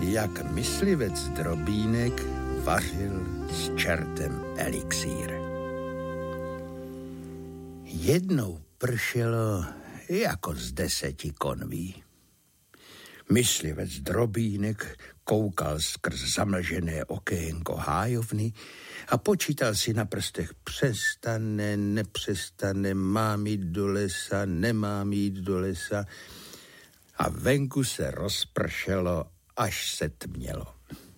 jak myslivec Drobínek vařil s čertem elixír. Jednou pršelo jako z 10 konví. Myslivec Drobínek koukal skrz zamlžené okénko hájovny a počítal si na prstech přestane, nepřestane, mám jít do lesa, nemám jít do lesa a venku se rozpršelo, až se tmělo.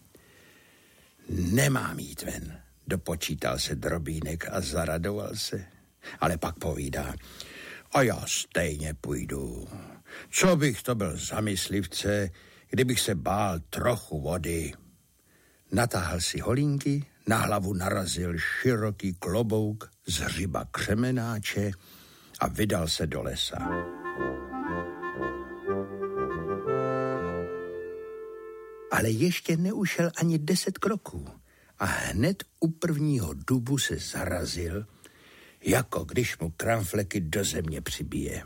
Nemám jít ven, dopočítal se Drobínek a zaradoval se, ale pak povídá, a já stejně půjdu. Co bych to byl za myslivce, kdybych se bál trochu vody. Natáhl si holínky, na hlavu narazil široký klobouk z hřiba křemenáče a vydal se do lesa. Ale ještě neušel ani 10 kroků a hned u prvního dubu se zarazil, jako když mu kramfleky do země přibije.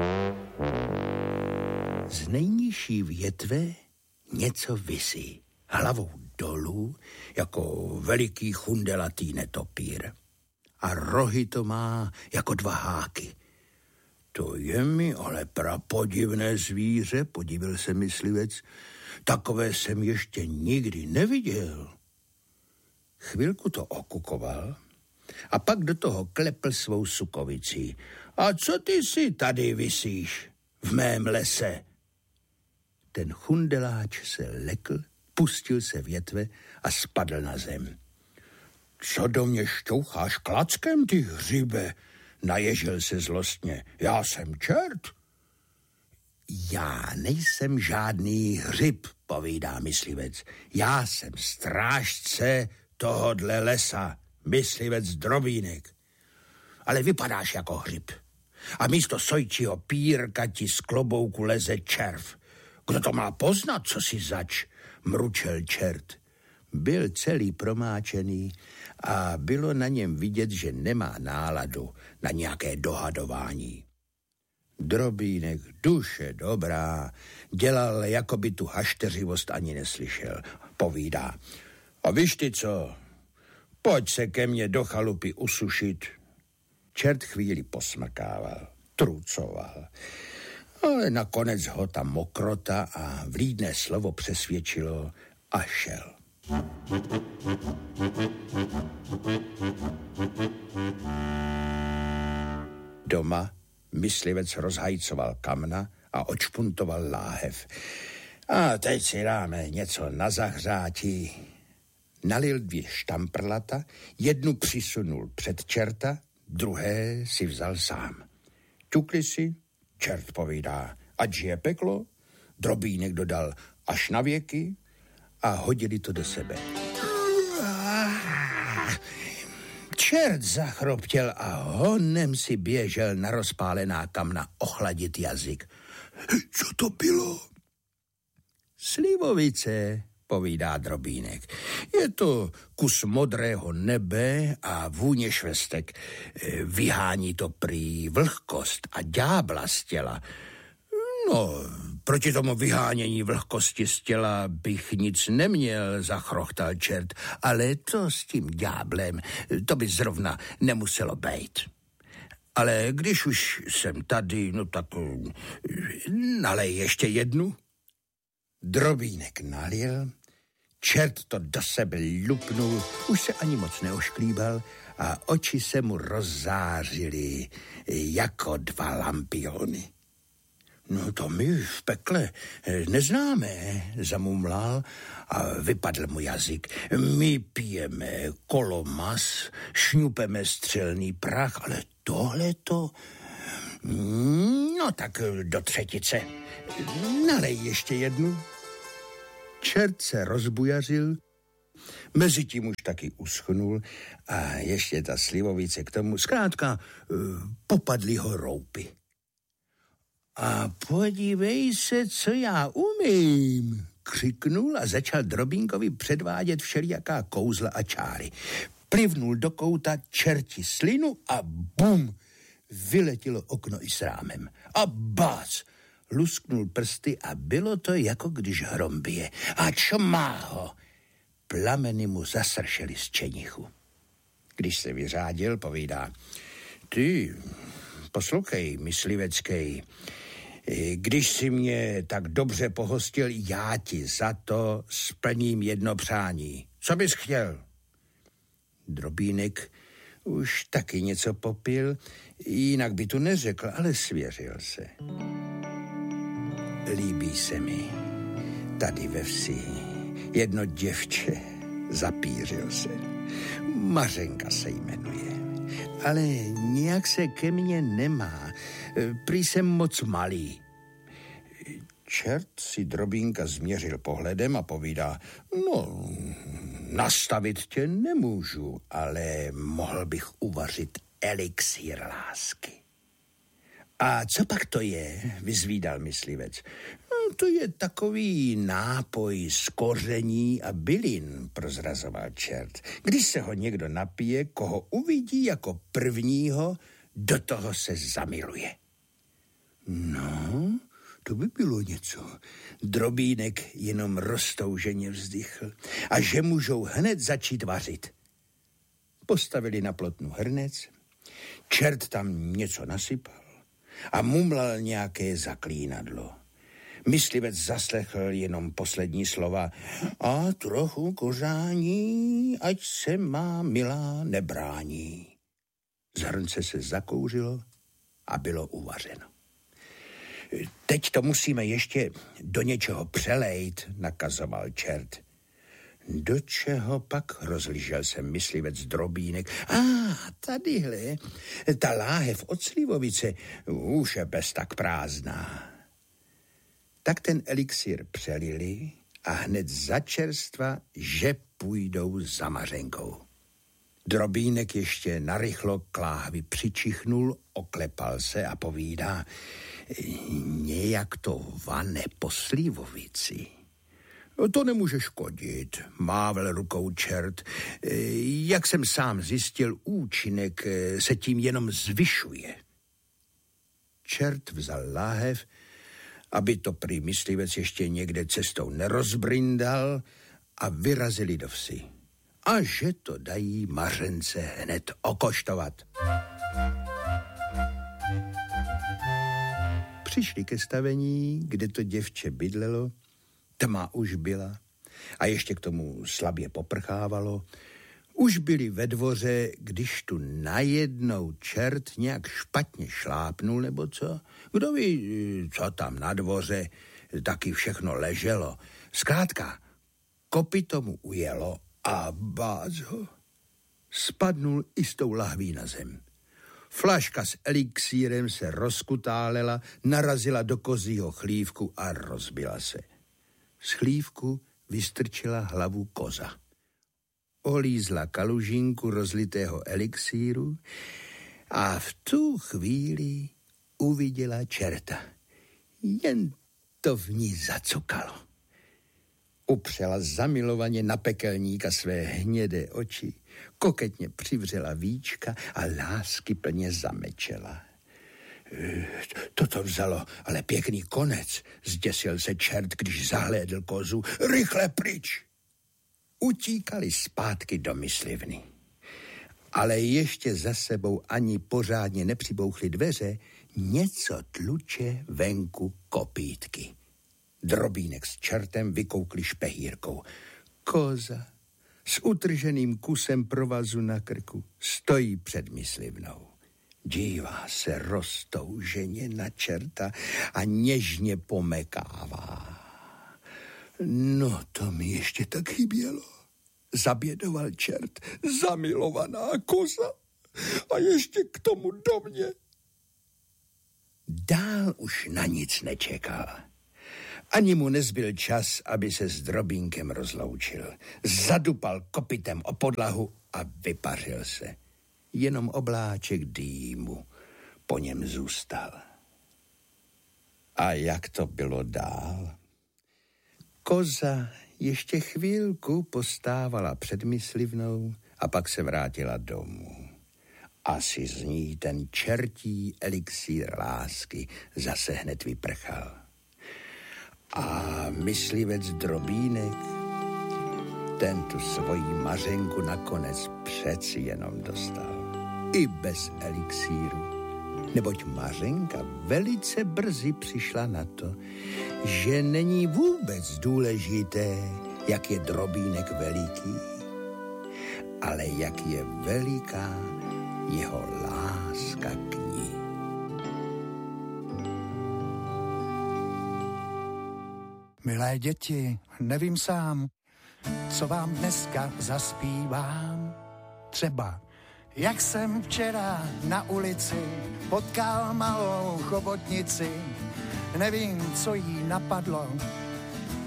Z nejnižší větve něco visí, hlavou dolů, jako veliký chundelatý netopír. A rohy to má jako 2 háky. To je mi ale prapodivné zvíře, podivil se myslivec. Takové jsem ještě nikdy neviděl. Chvilku to okukoval a pak do toho klepl svou sukovicí. A co ty si tady visíš v mém lese? Ten chundeláč se lekl, pustil se větve a spadl na zem. Co do mě šťoucháš klackem, ty hřibe? Naježil se zlostně. Já jsem čert. Já nejsem žádný hřib, povídá myslivec. Já jsem strážce tohodle lesa, myslivec Drobínek. Ale vypadáš jako hřib. A místo sojčího pírka ti z klobouku leze červ. Kdo to má poznat, co si zač? Mručel čert. Byl celý promáčený a bylo na něm vidět, že nemá náladu na nějaké dohadování. Drobínek, duše dobrá, dělal, jako by tu hašteřivost ani neslyšel. Povídá, a víš ty co, pojď se ke mně do chalupy usušit. Čert chvíli posmrkával, trucoval, ale nakonec ho ta mokrota a vlídné slovo přesvědčilo a šel. Doma myslivec rozhajcoval kamna a odšpuntoval láhev. A teď si dáme něco na zahřátí. Nalil 2 štamprlata, jednu přisunul před čerta, druhé si vzal sám. Ťukli si, čert povídá, ať žije peklo, Drobínek dodal až na věky a hodili to do sebe. Čert zachroptěl a honem si běžel na rozpálená kamna ochladit jazyk. Co to bylo? Slivovice, povídá Drobínek. Je to kus modrého nebe a vůně švestek. Vyhání to prý vlhkost a ďábla z těla. No, proti tomu vyhánění vlhkosti z těla bych nic neměl, zachrochtal čert, ale to s tím ďáblem, to by zrovna nemuselo bejt. Ale když už jsem tady, no tak nalej ještě jednu. Drobínek nalil, čert to do sebe lupnul, už se ani moc neošklíbal a oči se mu rozzářily jako 2 lampiony. No to my v pekle neznáme, zamumlal a vypadl mu jazyk. My pijeme kolomas, šňupeme střelný prach, ale tohleto... No tak do 3. Nalej ještě jednu. Čert se rozbujařil, mezitím už taky uschnul a ještě ta slivovice k tomu. Zkrátka popadly ho roupy. A podívej se, co já umím, křiknul a začal Drobínkovi předvádět všelijaká kouzla a čáry. Plivnul do kouta čerti slinu a bum, vyletělo okno i s rámem. A bác, lusknul prsty a bylo to, jako když hrom bije. A čmá ho! Plameny mu zasršely z čenichu. Když se vyřádil, povídá: Ty, poslouchej, mysliveckej, když si mě tak dobře pohostil, já ti za to splním jedno přání. Co bys chtěl? Drobínek už taky něco popil, jinak by tu neřekl, ale svěřil se. Líbí se mi tady ve vsi jedno děvče, zapířil se. Mařenka se jmenuje, ale nějak se ke mně nemá. Prý jsem moc malý. Čert si Drobínka změřil pohledem a povídá: No, nastavit tě nemůžu, ale mohl bych uvařit elixír lásky. A co pak to je? Vyzvídal myslivec. No, to je takový nápoj z koření a bylin, prozrazoval čert. Když se ho někdo napije, koho uvidí jako prvního, do toho se zamiluje. No, to by bylo něco. Drobínek jenom roztouženě vzdychl. A že můžou hned začít vařit. Postavili na plotnu hrnec, čert tam něco nasypal a mumlal nějaké zaklínadlo. Myslivec zaslechl jenom poslední slova: A trochu kořání, ať se má milá nebrání. Z hrnce se zakouřilo a bylo uvařeno. Teď to musíme ještě do něčeho přelejt, nakazoval čert. Do čeho pak, rozlížel se myslivec Drobínek. Tadyhle, ta láhev od slivovice už je bez tak prázdná. Tak ten elixír přelili a hned za čerstva, že půjdou za Mařenkou. Drobínek ještě narychlo k láhvi přičichnul, oklepal se a povídá: Nějak to vane po slivovici. To nemůže škodit, mával rukou čert. Jak jsem sám zjistil, účinek se tím jenom zvyšuje. Čert vzal láhev, aby to prý myslivec ještě někde cestou nerozbrindal, a vyrazili do vsi. A že to dají Mařence hned okoštovat. Přišli ke stavení, kde to děvče bydlelo. Tma už byla a ještě k tomu slabě poprchávalo. Už byli ve dvoře, když tu najednou čert nějak špatně šlápnul, nebo co? Kdo ví, co tam na dvoře, taky všechno leželo. Zkrátka, kopyto mu ujelo a bác ho. Spadnul i s tou lahví na zem. Flaška s elixírem se rozkutálela, narazila do kozího chlívku a rozbila se. Z chlívku vystrčila hlavu koza. Olízla kalužinku rozlitého elixíru a v tu chvíli uviděla čerta. Jen to v ní zacukalo. Upřela zamilovaně na pekelníka své hnědé oči, koketně přivřela víčka a láskyplně zamečela. Toto vzalo ale pěkný konec, zděsil se čert, když zahlédl kozu. Rychle pryč! Utíkali zpátky do myslivny. Ale ještě za sebou ani pořádně nepřibouchly dveře, něco tluče venku kopýtky. Drobínek s čertem vykoukli špehírkou. Koza s utrženým kusem provazu na krku stojí před myslivnou. Dívá se roztouženě na čerta a něžně pomekává. No, to mi ještě tak chybělo, zabědoval čert. Zamilovaná koza a ještě k tomu do mě. Dál už na nic nečekal. Ani mu nezbyl čas, aby se s Drobínkem rozloučil. Zadupal kopytem o podlahu a vypařil se. Jenom obláček dýmu po něm zůstal. A jak to bylo dál? Koza ještě chvílku postávala před myslivnou a pak se vrátila domů. Asi z ní ten čertí elixír lásky zase hned vyprchal. A myslivec Drobínek, ten tu svoji Mařenku nakonec přeci jenom dostal. I bez elixíru. Neboť Mařenka velice brzy přišla na to, že není vůbec důležité, jak je Drobínek veliký, ale jak je veliká jeho láska k ní. Milé děti, nevím sám, co vám dneska zaspívám. Třeba, jak jsem včera na ulici potkal malou chobotnici. Nevím, co jí napadlo,